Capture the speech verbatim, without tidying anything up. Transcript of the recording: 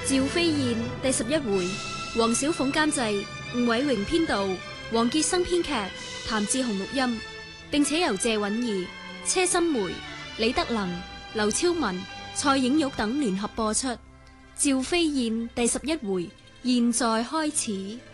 趙飛燕第十一回，黃小鳳監製，吳偉榮編導，黃傑生編劇，譚志雄錄音，並且由謝允兒、車心梅、李德能、劉超文、蔡影玉等聯合播出。趙飛燕第十一回，現在開始。